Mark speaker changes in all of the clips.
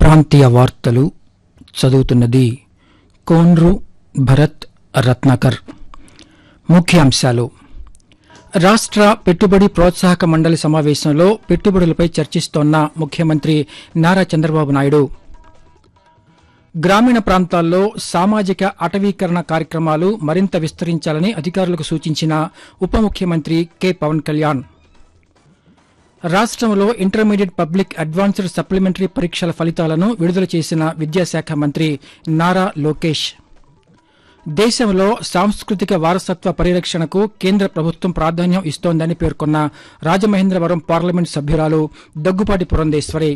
Speaker 1: ప్రాంతీయ వార్తలు చదువుతున్నది కోన్రు భరత్ రత్నాకర్. ముఖ్యాంశాలు. రాష్ట్ర పెట్టుబడి ప్రోత్సాహక మండలి సమావేశంలో పెట్టుబడులపై చర్చిస్తోన్న ముఖ్యమంత్రి నారా చంద్రబాబు నాయుడు. గ్రామీణ ప్రాంతాల్లో సామాజిక అటవీకరణ కార్యక్రమాలు మరింత విస్తరించాలని అధికారులకు సూచించిన ఉప ముఖ్యమంత్రి కె పవన్ కళ్యాణ్. రాష్ట్రంలో ఇంటర్మీడియట్ పబ్లిక్ అడ్వాన్స్డ్ సప్లిమెంటరీ పరీక్షల ఫలితాలను విడుదల చేసిన విద్యాశాఖ మంత్రి నారా లోకేష్. దేశంలో సాంస్కృతిక వారసత్వ పరిరక్షణకు కేంద్ర ప్రభుత్వం ప్రాధాన్యం ఇస్తోందని పేర్కొన్న రాజమహేంద్రవరం పార్లమెంట్ సభ్యురాలు దగ్గుపాటి పురంధేశ్వరి.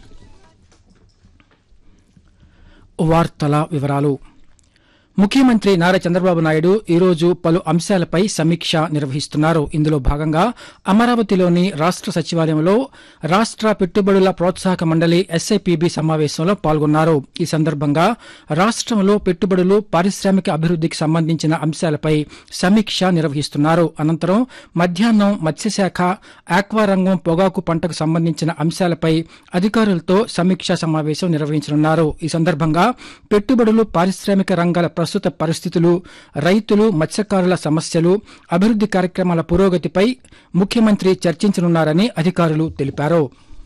Speaker 1: వార్తల వివరాలు. ముఖ్యమంత్రి నారా చంద్రబాబు నాయుడు ఈరోజు పలు అంశాలపై సమీక్ష నిర్వహిస్తున్నారు. ఇందులో భాగంగా అమరావతిలోని రాష్ట్ర సచివాలయంలో రాష్ట్ర పెట్టుబడుల ప్రోత్సాహక మండలి ఎస్ఐపిబి సమావేశంలో పాల్గొన్నారు. ఈ సందర్భంగా రాష్ట్రంలో పెట్టుబడులు, పారిశ్రామిక అభివృద్దికి సంబంధించిన అంశాలపై సమీక్ష నిర్వహిస్తున్నారు. అనంతరం మధ్యాహ్నం మత్స్యశాఖ, ఆక్వా రంగం, పొగాకు పంటకు సంబంధించిన అంశాలపై అధికారులతో సమీక్షా సమావేశం నిర్వహించనున్నారు. ఈ సందర్భంగా పెట్టుబడులు, పారిశ్రామిక రంగాల ప్రస్తుత పరిస్థితులు, రైతులు, మత్స్యకారుల సమస్యలు, అభివృద్ది కార్యక్రమాల పురోగతిపై ముఖ్యమంత్రి చర్చించనున్నారని అధికారులు తెలిపారు.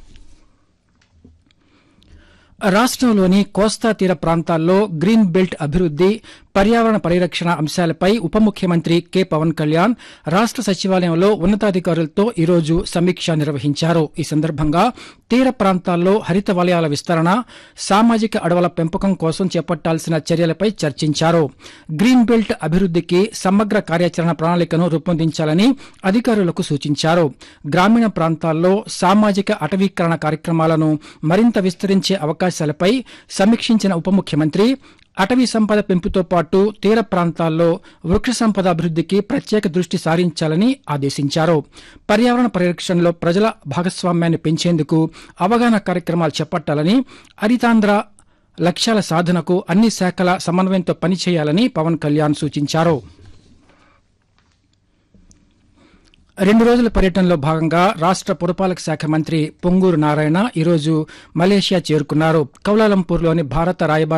Speaker 1: రాష్ట్రంలోని కోస్తా తీర ప్రాంతాల్లో గ్రీన్ బెల్ట్ అభివృద్ది, పర్యావరణ పరిరక్షణ అంశాలపై ఉప ముఖ్యమంత్రి కె పవన్ కళ్యాణ్ రాష్ట్ర సచివాలయంలో ఉన్నతాధికారులతో ఈరోజు సమీక్ష నిర్వహించారు. ఈ సందర్భంగా తీర ప్రాంతాల్లో హరిత వలయాల విస్తరణ, సామాజిక అడవుల పెంపకం కోసం చేపట్టాల్సిన చర్యలపై చర్చించారు. గ్రీన్ బెల్ట్ అభివృద్దికి సమగ్ర కార్యాచరణ ప్రణాళికను రూపొందించాలని అధికారులకు సూచించారు. గ్రామీణ ప్రాంతాల్లో సామాజిక అటవీకరణ కార్యక్రమాలను మరింత విస్తరించే అవకాశాలపై సమీక్షించిన ఉప ముఖ్యమంత్రి అటవీ సంపద పెంపుతో పాటు తీర ప్రాంతాల్లో వృక్ష సంపద అభివృద్దికి ప్రత్యేక దృష్టి సారించాలని ఆదేశించారు. పర్యావరణ పరిరక్షణలో ప్రజల భాగస్వామ్యాన్ని పెంచేందుకు అవగాహన కార్యక్రమాలు చేపట్టాలని, హరితాంధ్ర లక్ష్యాల సాధనకు అన్ని శాఖల సమన్వయంతో పనిచేయాలని పవన్ కళ్యాణ్ సూచించారు. 2 రోజుల పర్యటనలో భాగంగా రాష్ట్ర పురపాలక శాఖ మంత్రి పొంగూరు నారాయణ ఈరోజు మలేషియా చేరుకున్నారు. కౌలాలంపూర్లోని భారత రాయబార